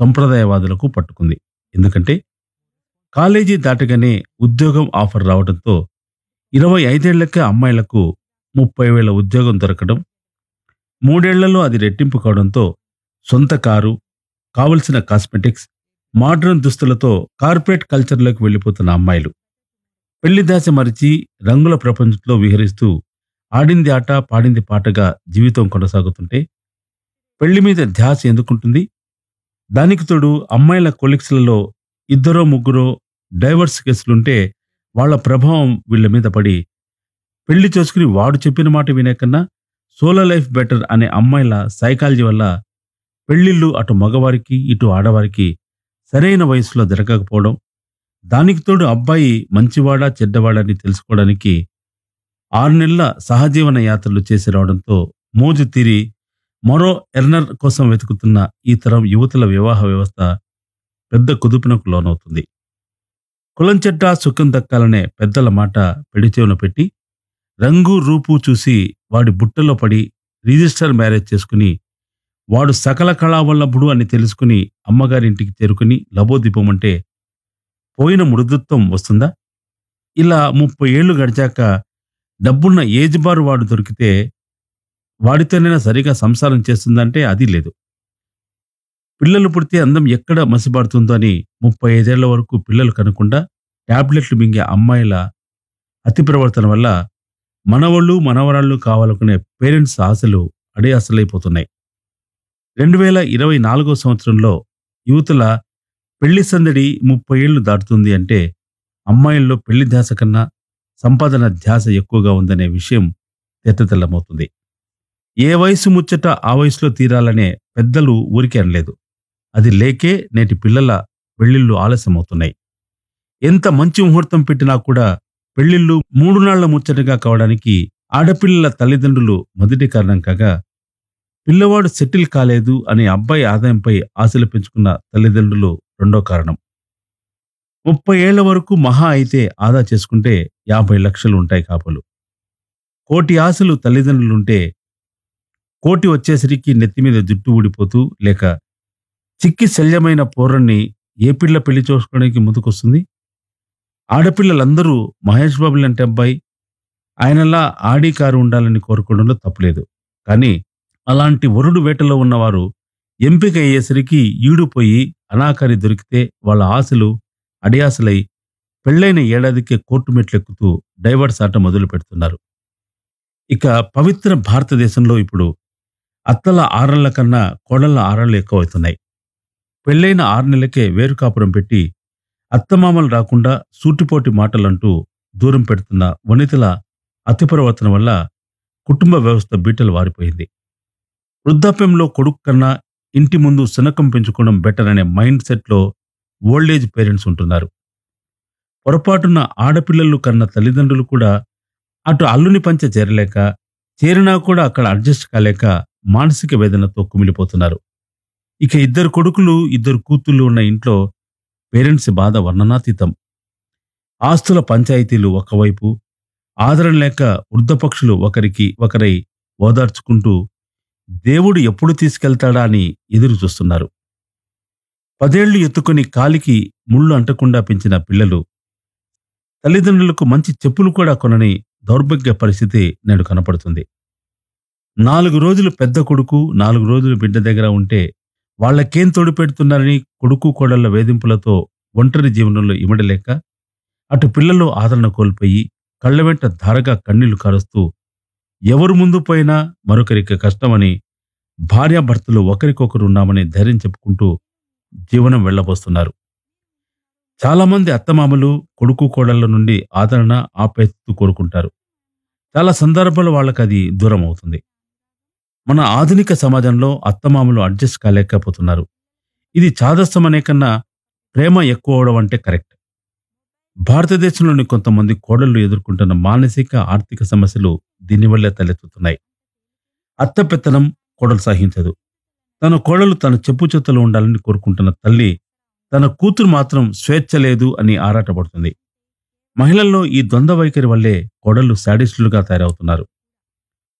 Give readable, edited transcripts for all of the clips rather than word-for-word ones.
సంప్రదాయవాదులకు పట్టుకుంది. ఎందుకంటే కాలేజీ దాటగానే ఉద్యోగం ఆఫర్ రావడంతో 25 ఏళ్లకే అమ్మాయిలకు 30,000 ఉద్యోగం దొరకడం, 3 ఏళ్లలో అది రెట్టింపు కావడంతో సొంత కారు, కావలసిన కాస్మెటిక్స్, మోడ్రన్ దుస్తులతో కార్పొరేట్ కల్చర్లోకి వెళ్ళిపోతున్న అమ్మాయిలు పెళ్లి దాస మరిచి రంగుల ప్రపంచంలో విహరిస్తూ ఆడింది ఆట పాడింది పాటగా జీవితం కొనసాగుతుంటే పెళ్లి మీద ధ్యాస ఎందుకుంటుంది? దానికి తోడు అమ్మాయిల కొలీగ్స్లలో ఇద్దరో ముగ్గురో డైవర్స్ కేసులుంటే వాళ్ళ ప్రభావం వీళ్ళ మీద పడి పెళ్లి చేసుకుని వాడు చెప్పిన మాట వినే కన్నా సోలో లైఫ్ బెటర్ అనే అమ్మాయిల సైకాలజీ వల్ల పెళ్లిళ్ళు అటు మగవారికి ఇటు ఆడవారికి సరైన వయసులో జరగకపోవడం, దానికి తోడు అబ్బాయి మంచివాడా చెడ్డవాడని తెలుసుకోవడానికి 6 నెలల సహజీవన యాత్రలు చేసి రావడంతో మోజు తీరి మరో ఎర్నర్ కోసం వెతుకుతున్న ఈ తరం యువతుల వివాహ వ్యవస్థ పెద్ద కుదుపునకు లోనవుతుంది. కులం చెడ్డ సుఖం దక్కాలనే పెద్దల మాట పెడిచెవున పెట్టి రంగు రూపు చూసి వాడి బుట్టలో పడి రిజిస్టర్ మ్యారేజ్ చేసుకుని వాడు సకల కళావల్లభుడు అని తెలుసుకుని అమ్మగారింటికి చేరుకుని లబోదిపోమంటే పోయిన మృదుత్వం వస్తుందా? ఇలా 30 ఏళ్లు గడిచాక డబ్బున్న ఏజ్ బార్ వాడు దొరికితే వాడితోనైనా సరిగా సంసారం చేస్తుందంటే అది లేదు. పిల్లలు పుడితే అందం ఎక్కడ మసిబాడుతుందో అని 35 ఏళ్ల వరకు పిల్లలు కనకుండా టాబ్లెట్లు మింగే అమ్మాయిల అతి ప్రవర్తన వల్ల మనవళ్ళు మనవరాళ్ళు కావాలనుకునే పేరెంట్స్ ఆశలు అడియాసలైపోతున్నాయి. 2024 సంవత్సరంలో యువతుల పెళ్లి సందడి 30 ఏళ్లు దాటుతుంది అంటే అమ్మాయిల్లో పెళ్లి ధ్యాస కన్నా సంపాదన ధ్యాస ఎక్కువగా ఉందనే విషయం తేటతెల్లమవుతుంది. ఏ వయసు ముచ్చట ఆ వయసులో తీరాలనే పెద్దలు ఊరికే అనలేదు. అది లేకే నేటి పిల్లల పెళ్లిళ్ళు ఆలస్యమవుతున్నాయి. ఎంత మంచి ముహూర్తం పెట్టినా కూడా పెళ్లిళ్ళు 3 నాళ్ల ముచ్చటగా కావడానికి ఆడపిల్లల తల్లిదండ్రులు మొదటి కారణం కాగా, పిల్లవాడు సెటిల్ కాలేదు అనే అబ్బాయి ఆదాయంపై ఆశలు పెంచుకున్న తల్లిదండ్రులు రెండో కారణం. 30 ఏళ్ల వరకు మహా అయితే ఆదా చేసుకుంటే 50 లక్షలు ఉంటాయి కాపులు. కోటి ఆశలు తల్లిదండ్రులుంటే కోటి వచ్చేసరికి నెత్తిమీద జుట్టు ఊడిపోతూ లేక చిక్కి శల్యమైన పోరన్ని ఏ పిల్ల పెళ్లి చేసుకోవడానికి ముందుకొస్తుంది? ఆడపిల్లలందరూ మహేష్ బాబు లాంటి అబ్బాయి, ఆయనలా ఆడి కారు ఉండాలని కోరుకోవడంలో తప్పులేదు. కానీ అలాంటి వరుడు వేటలో ఉన్నవారు ఎంపిక అయ్యేసరికి ఈడుపోయి అనాకారి దొరికితే వాళ్ళ ఆశలు అడియాసలై పెళ్లైన ఏడాదికే కోర్టు మెట్లెక్కుతూ డైవర్స్ ఆట మొదలు పెడుతున్నారు. ఇక పవిత్ర భారతదేశంలో ఇప్పుడు అత్తల 6 కన్నా కోడళ్ల 6 ఎక్కువవుతున్నాయి. పెళ్లైన 6 నెలలకే వేరు కాపురం పెట్టి అత్తమామలు రాకుండా సూటిపోటి మాటలంటూ దూరం పెడుతున్న వనితల అతి ప్రవర్తన వల్ల కుటుంబ వ్యవస్థ బీటలు వారిపోయింది. వృద్ధాప్యంలో కొడుకు కన్నా ఇంటి ముందు శునకం పెంచుకోవడం బెటర్ అనే మైండ్ సెట్లో ఓల్డేజ్ పేరెంట్స్ ఉంటున్నారు. పొరపాటున ఆడపిల్లలు కన్న తల్లిదండ్రులు కూడా అటు అల్లుని పంచె చేరలేక, చేరినా కూడా అక్కడ అడ్జస్ట్ కాలేక మానసిక వేదనతో కుమిలిపోతున్నారు. ఇక 2 కొడుకులు 2 కూతుళ్ళు ఉన్న ఇంట్లో పేరెంట్స్ బాధ వర్ణనాతీతం. ఆస్తుల పంచాయతీలు ఒకవైపు, ఆదరణ లేక వృద్ధపక్షులు ఒకరికి ఒకరై ఓదార్చుకుంటూ దేవుడు ఎప్పుడు తీసుకెళ్తాడా అని ఎదురు చూస్తున్నారు. 10 ఏళ్లు ఎత్తుకొని కాలికి ముళ్ళు అంటకుండా పెంచిన పిల్లలు తల్లిదండ్రులకు మంచి చెప్పులు కూడా కొనని దౌర్భాగ్య పరిస్థితి నేడు కనపడుతుంది. 4 రోజులు పెద్ద కొడుకు 4 రోజులు బిడ్డ దగ్గర ఉంటే వాళ్ళకేం తోడు పెడుతున్నారని కొడుకు కోడళ్ల వేధింపులతో ఒంటరి జీవనంలో ఇమడలేక అటు పిల్లలు ఆదరణ కోల్పోయి కళ్ళ వెంట ధారగా కన్నీళ్లు కారుస్తూ ఎవరు ముందు పోయినా మరొకరికి కష్టమని భార్యాభర్తలు ఒకరికొకరు ఉన్నామని ధైర్యం చెప్పుకుంటూ జీవనం వెళ్లబోస్తున్నారు. చాలామంది అత్తమామలు కొడుకు కోడళ్ల నుండి ఆదరణ ఆప్యాయతలు కోరుకుంటారు. చాలా సందర్భాలు వాళ్ళకి అది దూరం అవుతుంది. మన ఆధునిక సమాజంలో అత్తమామలు అడ్జస్ట్ కాలేకపోతున్నారు. ఇది చాదస్తమనే కన్నా ప్రేమ ఎక్కువ అవడం అంటే కరెక్ట్. భారతదేశంలోని కొంతమంది కోడళ్లు ఎదుర్కొంటున్న మానసిక ఆర్థిక సమస్యలు దీనివల్లే తలెత్తుతున్నాయి. అత్త పెత్తనం కోడలు సహించదు. తన కోడలు తన చెప్పు చేతులు ఉండాలని కోరుకుంటున్న తల్లి తన కూతురు మాత్రం స్వేచ్ఛ లేదు అని ఆరాటపడుతుంది. మహిళల్లో ఈ ద్వంద్వ వైఖరి వల్లే కోడళ్లు శాడిస్టులుగా తయారవుతున్నారు.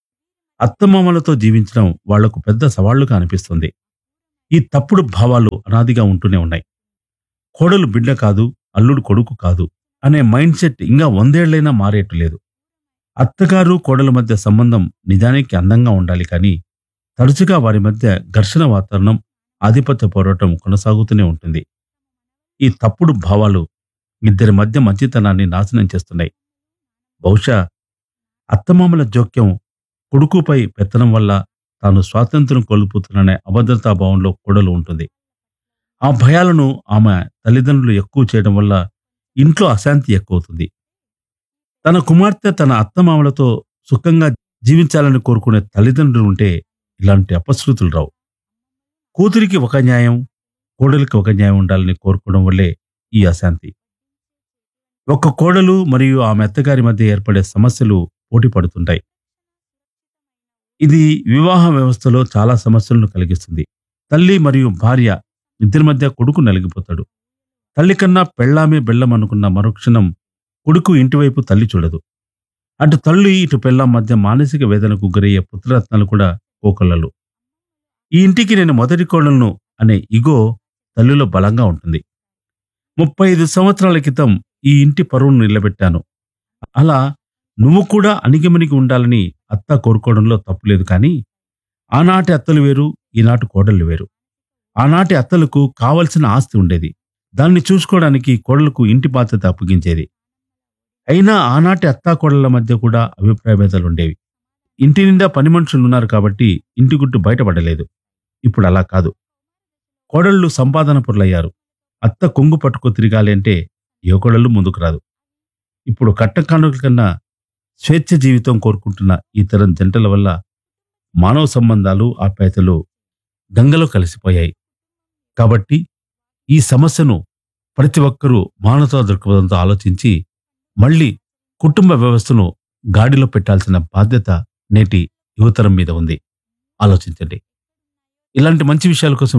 అత్తమామలతో జీవించడం వాళ్లకు పెద్ద సవాళ్లుగా అనిపిస్తుంది. ఈ తప్పుడు భావాలు అనాదిగా ఉంటూనే ఉన్నాయి. కోడలు బిడ్డ కాదు, అల్లుడు కొడుకు కాదు అనే మైండ్ సెట్ ఇంకా 100 ఏళ్లైనా మారేట్లేదు. అత్తగారు కోడల మధ్య సంబంధం నిజానికి అందంగా ఉండాలి కానీ తరచుగా వారి మధ్య ఘర్షణ వాతావరణం, ఆధిపత్య పోరాటం కొనసాగుతూనే ఉంటుంది. ఈ తప్పుడు భావాలు ఇద్దరి మధ్య మంచితనాన్ని నాశనం చేస్తున్నాయి. బహుశా అత్తమామల జోక్యం, కొడుకుపై పెత్తనం వల్ల తాను స్వాతంత్ర్యం కోల్పోతున్నానే అభద్రతా భావంలో కోడలు ఉంటుంది. ఆ భయాలను ఆమె తల్లిదండ్రులు ఎక్కువ చేయడం వల్ల ఇంట్లో అశాంతి ఎక్కువవుతుంది. తన కుమార్తె తన అత్తమామలతో సుఖంగా జీవించాలని కోరుకునే తల్లిదండ్రులు ఉంటే ఇలాంటి అపశృతులు రావు. కూతురికి ఒక న్యాయం, కోడలికి ఒక న్యాయం ఉండాలని కోరుకోవడం వల్లే ఈ అశాంతి. ఒక కోడలు మరియు ఆమె అత్తగారి మధ్య ఏర్పడే సమస్యలు పోటీ పడుతుంటాయి. ఇది వివాహ వ్యవస్థలో చాలా సమస్యలను కలిగిస్తుంది. తల్లి మరియు భార్య ఇద్దరి మధ్య కొడుకు నలిగిపోతాడు. తల్లి కన్నా పెళ్ళామే బెల్లం అనుకున్న మరుక్షణం కొడుకు ఇంటివైపు తల్లి చూడదు. అటు తల్లి ఇటు పెళ్ళాం మధ్య మానసిక వేదనకు గురయ్యే పుత్రరత్నాలు కూడా కోకొల్లలు. ఈ ఇంటికి నేను మొదటి కోడలను అనే ఇగో తల్లిలో బలంగా ఉంటుంది. 35 సంవత్సరాల క్రితం ఈ ఇంటి పరువును నిలబెట్టాను. అలా నువ్వు కూడా అణిగిమణిగి ఉండాలని అత్త కోరుకోవడంలో తప్పులేదు. కానీ ఆనాటి అత్తలు వేరు, ఈనాటి కోడళ్ళు వేరు. ఆనాటి అత్తలకు కావలసిన ఆస్తి ఉండేది. దాన్ని చూసుకోవడానికి కోడలకు ఇంటి బాధ్యత అప్పగించేది. అయినా ఆనాటి అత్తా కోడళ్ల మధ్య కూడా అభిప్రాయ భేదాలుండేవి. ఇంటి నిండా పని మనుషులు ఉన్నారు కాబట్టి ఇంటి గుట్టు బయటపడలేదు. ఇప్పుడు అలా కాదు. కోడళ్ళు సంపాదన పరులయ్యారు. అత్త కొంగు పట్టుకో తిరగాలి అంటే ఏ కోడళ్ళు ముందుకు రాదు. ఇప్పుడు కట్టకానుకల కన్నా స్వేచ్ఛ జీవితం కోరుకుంటున్న ఈ తరం జంటల వల్ల మానవ సంబంధాలు, ఆప్యాయతలు గంగలో కలిసిపోయాయి. కాబట్టి ఈ సమస్యను ప్రతి ఒక్కరూ మానవతా దృక్పథంతో ఆలోచించి మళ్ళీ కుటుంబ వ్యవస్థను గాడిలో పెట్టాల్సిన బాధ్యత నేటి యువతరం మీద ఉంది. ఆలోచించండి. ఇలాంటి మంచి విషయాల కోసం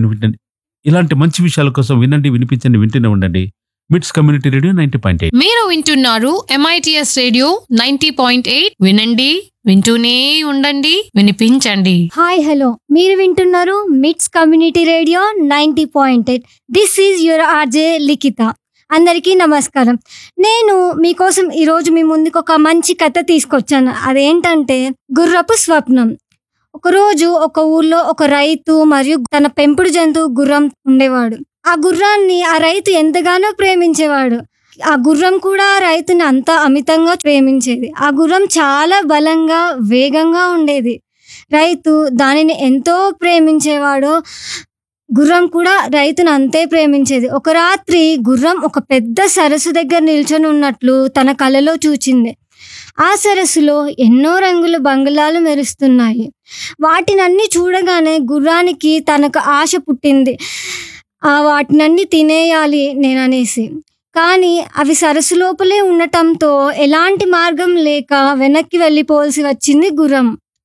వినిపించండి, వింటూనే ఉండండి. మిట్స్ కమ్యూనిటీ రేడియో 90.8. మీరు వింటున్నారు MITS రేడియో 90.8. వినండి, వింటూనే ఉండండి, వినిపించండి. హాయ్ హలో, మీరు వింటున్నారు మిట్స్ community radio 90.8. This is your RJ లిఖిత. అందరికీ నమస్కారం. నేను మీకోసం ఈరోజు మీ ముందుకు ఒక మంచి కథ తీసుకొచ్చాను. అదేంటంటే గుర్రపు స్వప్నం. ఒకరోజు ఒక ఊర్లో ఒక రైతు మరియు తన పెంపుడు జంతువు గుర్రం ఉండేవాడు. ఆ గుర్రాన్ని ఆ రైతు ఎంతగానో ప్రేమించేవాడు. ఆ గుర్రం కూడా ఆ రైతుని అంత అమితంగా ప్రేమించేది. ఆ గుర్రం చాలా బలంగా, వేగంగా ఉండేది. రైతు దానిని ఎంతో ప్రేమించేవాడు. గుర్రం కూడా రైతును అంతే ప్రేమించేది. ఒక రాత్రి గుర్రం ఒక పెద్ద సరస్సు దగ్గర నిల్చొని ఉన్నట్లు తన కలలో చూచింది. ఆ సరస్సులో ఎన్నో రంగుల బంగాళాలు మెరుస్తున్నాయి. వాటినన్నీ చూడగానే గుర్రానికి తనకు ఆశ పుట్టింది. వాటినన్నీ తినేయాలి నేననేసి. కానీ అవి సరస్సు లోపలే ఉండటంతో ఎలాంటి మార్గం లేక వెనక్కి వెళ్ళిపోవాల్సి వచ్చింది గుర్రం.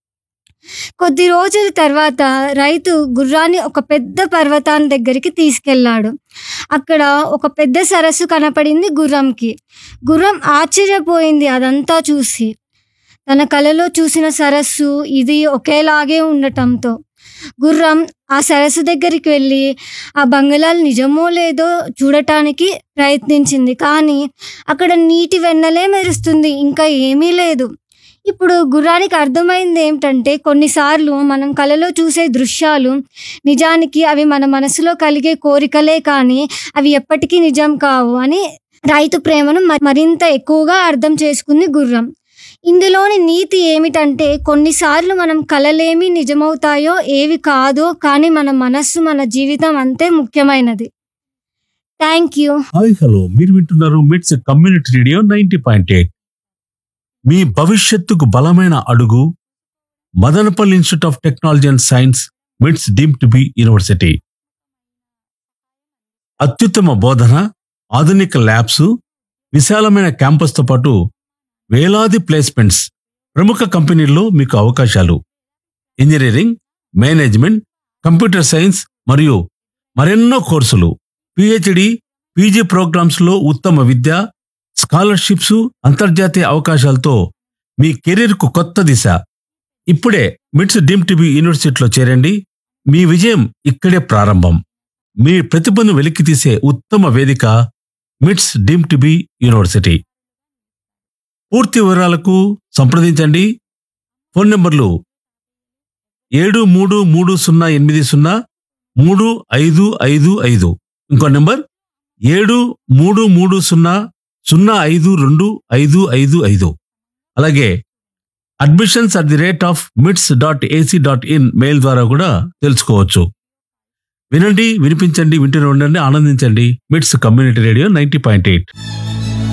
కొద్ది రోజుల తర్వాత రైతు గుర్రాన్ని ఒక పెద్ద పర్వతాన్ని దగ్గరికి తీసుకెళ్లాడు. అక్కడ ఒక పెద్ద సరస్సు కనపడింది గుర్రంకి. గుర్రం ఆశ్చర్యపోయింది అదంతా చూసి. తన కలలో చూసిన సరస్సు ఇది ఒకేలాగే ఉండటంతో గుర్రం ఆ సరస్సు దగ్గరికి వెళ్ళి ఆ బంగాళాలు నిజమో లేదో చూడటానికి ప్రయత్నించింది. కానీ అక్కడ నీటి వెన్నలే మెరుస్తుంది, ఇంకా ఏమీ లేదు. ఇప్పుడు గుర్రానికి అర్థమైంది ఏమిటంటే కొన్నిసార్లు మనం కలలో చూసే దృశ్యాలు నిజానికి అవి మన మనసులో కలిగే కోరికలే కానీ అవి ఎప్పటికీ నిజం కావు అని రైతు ప్రేమను మరింత ఎక్కువగా అర్థం చేసుకుంది గుర్రం. ఇందులోని నీతి ఏమిటంటే కొన్నిసార్లు మనం కలలేమి నిజమవుతాయో ఏవి కాదో కానీ మన మనస్సు, మన జీవితం అంతే ముఖ్యమైనది. Thank you. హాయ్ హలో, మీరు వింటున్నారు మిట్స్ కమ్యూనిటీ రేడియో 90.8. మీ భవిష్యత్తుకు బలమైన అడుగు Madanapalle institute of technology and science, మిట్స్ డీమ్డ్ టు బి యూనివర్సిటీ. అత్యుత్తమ బోధన, ఆధునిక ల్యాబ్స్, విశాలమైన క్యాంపస్తో పాటు వేలాది ప్లేస్మెంట్స్, ప్రముఖ కంపెనీల్లో మీకు అవకాశాలు. ఇంజనీరింగ్, మేనేజ్మెంట్, కంప్యూటర్ సైన్స్ మరియు మరెన్నో కోర్సులు, పిహెచ్డి, పీజీ ప్రోగ్రామ్స్లో ఉత్తమ విద్య, స్కాలర్షిప్స్, అంతర్జాతీయ అవకాశాలతో మీ కెరీర్కు కొత్త దిశ. ఇప్పుడే మిట్స్ డీమ్డ్ టు బి యూనివర్సిటీలో చేరండి. మీ విజయం ఇక్కడే ప్రారంభం. మీ ప్రతిభను వెలికితీసే ఉత్తమ వేదిక మిట్స్ డీమ్ టు బి యూనివర్సిటీ. పూర్తి వివరాలకు సంప్రదించండి. ఫోన్ నంబర్లు 7330803555. ఇంకో నంబర్ 7330052555. అలాగే admissions@mits.ac.in మెయిల్ ద్వారా కూడా తెలుసుకోవచ్చు. వినండి, వినిపించండి, వింటూనే ఉండండి, ఆనందించండి. మిట్స్ కమ్యూనిటీ రేడియో 90.8.